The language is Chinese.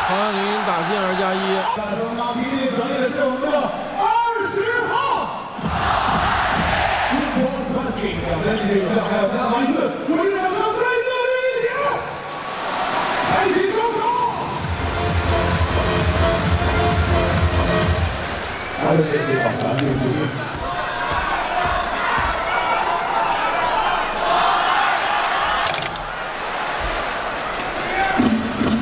曹亚林打进2+1。 大声马皮的传递的是我们的20号。中国 Spassky 2分是这个还有加马伊斯。